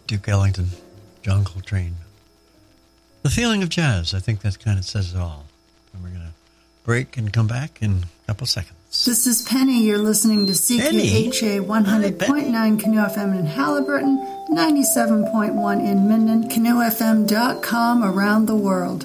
Duke Ellington, John Coltrane. The feeling of jazz, I think that kind of says it all. And we're going to break and come back in a couple seconds. This is Penny. You're listening to CKHA 100.9 Canoe FM in Halliburton, 97.1 in Minden, canoefm.com around the world.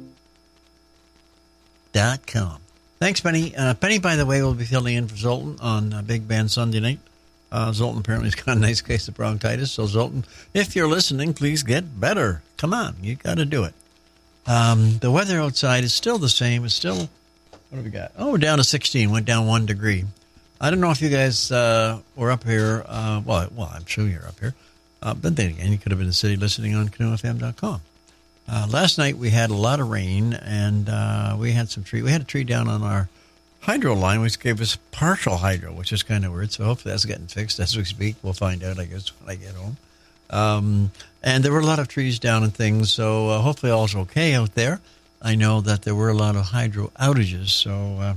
.com. Thanks, Penny. Penny, by the way, will be filling in for Zoltan on Big Band Sunday night. Zoltan apparently has got a nice case of bronchitis. So, Zoltan, if you're listening, please get better. Come on, you got to do it. The weather outside is still the same. It's still, what have we got? Oh, we're down to 16. Went down 1 degree. I don't know if you guys were up here. Well, I'm sure you're up here. But then again, you could have been in the city listening on canoefm.com. Last night we had a lot of rain, and we had some tree. We had a tree down on our hydro line, which gave us partial hydro, which is kind of weird. So hopefully that's getting fixed as we speak. We'll find out, I guess, when I get home. And there were a lot of trees down and things, so hopefully all's okay out there. I know that there were a lot of hydro outages, so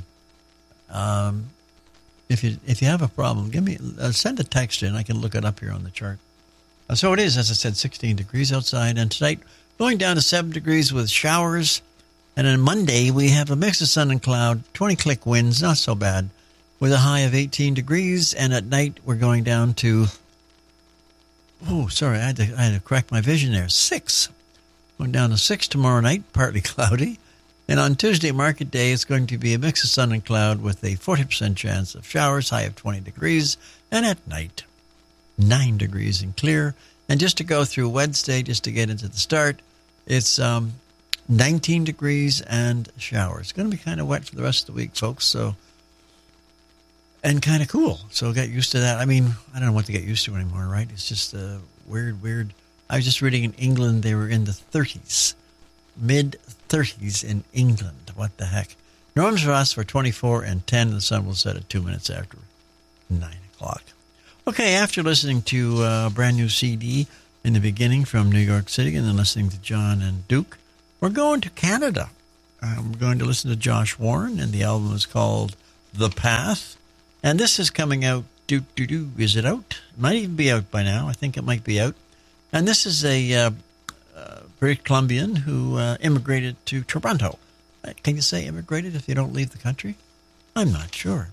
if you have a problem, give me send a text in. I can look it up here on the chart. So it is, as I said, 16 degrees outside, and tonight going down to 7 degrees with showers. And on Monday, we have a mix of sun and cloud, 20-click winds, not so bad, with a high of 18 degrees. And at night, we're going down to, I had to correct my vision there, 6. Going down to 6 tomorrow night, partly cloudy. And on Tuesday, market day, it's going to be a mix of sun and cloud with a 40% chance of showers, high of 20 degrees. And at night, 9 degrees and clear. And just to go through Wednesday, just to get into the start, it's 19 degrees and showers. It's going to be kind of wet for the rest of the week, folks. So, and kind of cool. So get used to that. I mean, I don't know what to get used to anymore, right? It's just weird. I was just reading in England, they were in the 30s, mid-30s in England. What the heck? Norms for us for 24 and 10. The sun will set at 2 minutes after 9 o'clock. Okay, after listening to a brand new CD in the beginning from New York City and then listening to John and Duke, we're going to Canada. We're going to listen to Josh Warren, and the album is called The Path. And this is coming out, is it out? It might even be out by now. I think it might be out. And this is a British Columbian who immigrated to Toronto. Can you say immigrated if you don't leave the country? I'm not sure.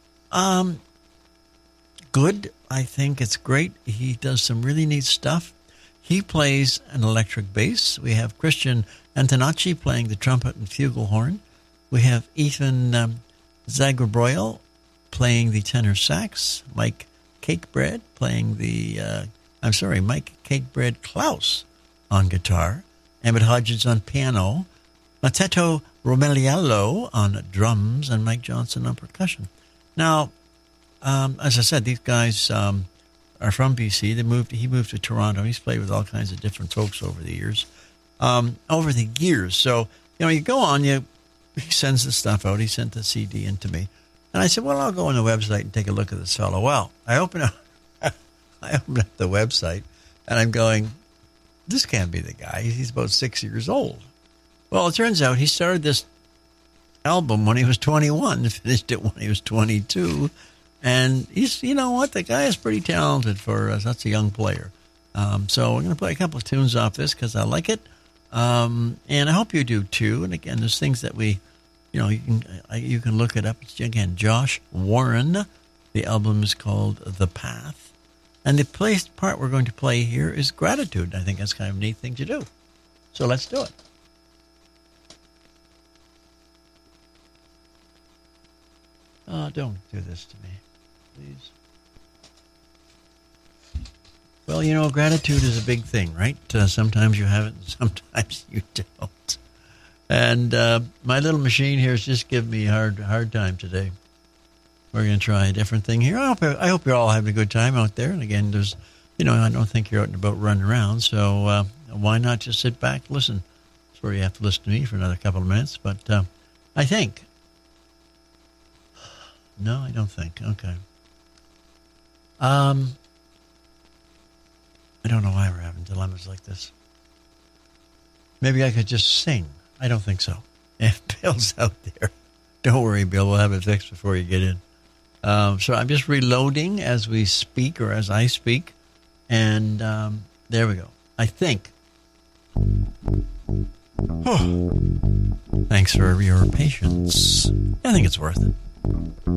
Good. I think it's great. He does some really neat stuff. He plays an electric bass. We have Christian Antonacci playing the trumpet and flugelhorn. We have Ethan Zagrebroil playing the tenor sax. Mike Cakebread playing Mike Cakebread Klaus on guitar. Emmett Hodges on piano. Matetto Romeliello on drums, and Mike Johnson on percussion. Now, as I said, these guys are from BC. He moved to Toronto. He's played with all kinds of different folks over the years. So, you go on, he sends the stuff out. He sent the CD in to me. And I said, well, I'll go on the website and take a look at this fellow. Well, I opened up the website, and I'm going, this can't be the guy. He's about 6 years old. Well, it turns out he started this album when he was 21 and finished it when he was 22. And he's, you know what, the guy is pretty talented for such a young player. So we're going to play a couple of tunes off this because I like it. And I hope you do too. And again, there's things that you can look it up. It's, again, Josh Warren. The album is called The Path. And the part we're going to play here is Gratitude. I think that's kind of a neat thing to do. So let's do it. Oh, don't do this to me, please. Well, gratitude is a big thing, right? Sometimes you have it, and sometimes you don't. And my little machine here is just giving me a hard time today. We're going to try a different thing here. I hope you're all having a good time out there. And again, there's, I don't think you're out and about running around. So why not just sit back, listen? That's where you have to listen to me for another couple of minutes. But I think. No, I don't think. Okay. I don't know why we're having dilemmas like this. Maybe I could just sing. I don't think so. If Bill's out there, don't worry, Bill. We'll have it fixed before you get in. So I'm just reloading as we speak or as I speak. And There we go. I think. Oh. Thanks for your patience. I think it's worth it.